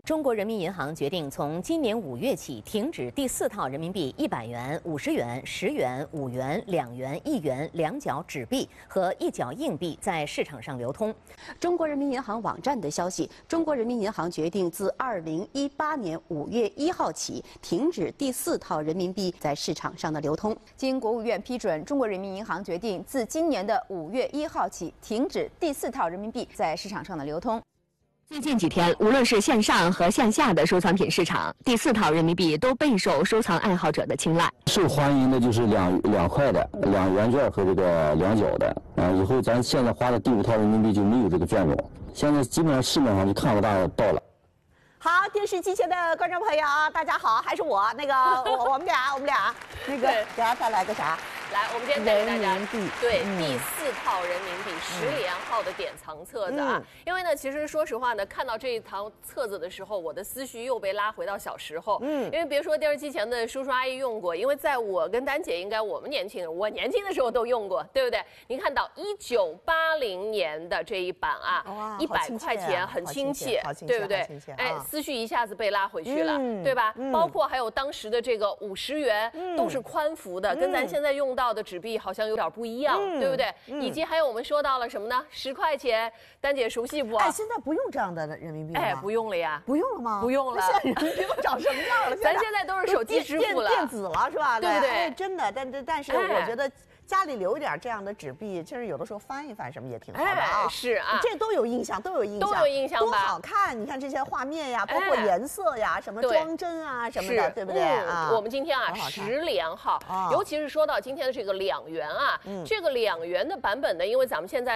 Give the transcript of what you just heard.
中国人民银行决定从今年5月起停止第4套人民币100元、50元、10元、5元、2元、1元两角纸币和一角硬币在市场上流通。 中国人民银行网站的消息，中国人民银行决定自2018年5月1号起停止第4套人民币在市场上的流通。 经国务院批准，中国人民银行决定自今年的5月1号起停止第4套人民币在市场上的流通。 最近几天，无论是线上和线下的收藏品市场，第4套人民币都备受收藏爱好者的青睐。 受欢迎的就是两块的、2元券和这个2角的。以后咱现在花的第5套人民币就没有这个券种，现在基本上市面上就看不到了。 好，电视机前的观众朋友，大家好，还是我那个我们俩那个，给大家来个啥？ 来，我们今天带给大家人民币对第4套人民币10连号的典藏册子啊。因为呢，其实说实话呢，看到这一堂册子的时候，我的思绪又被拉回到小时候。因为别说电视机前的叔叔阿姨用过，因为在我跟丹姐，应该我们年轻人，我年轻的时候都用过，对不对？您看到1980年的这一版啊，100块钱，很亲切，对不对？哎，思绪一下子被拉回去了，对吧？包括还有当时的这个50元，都是宽幅的，跟咱现在用到的纸币好像有点不一样，对不对？以及还有我们说到了什么呢？10块钱，丹姐熟悉不？ 哎，现在不用这样的人民币了吗？ 哎，不用了呀， 不用了吗？ 不用了。 现在人民币都长什么样了？ 咱现在都是手机支付了， 电子了是吧？ 对不对？ 哎，真的，但是我觉得。 家里留一点这样的纸币，其实有的时候翻一翻什么也挺好的啊。 是啊， 这都有印象，都有印象吧？多好看！你看这些画面呀，包括颜色呀，什么装帧啊什么的，对不对啊？ 我们今天啊10连号，尤其是说到今天的这个2元啊，这个2元的版本呢，因为咱们现在。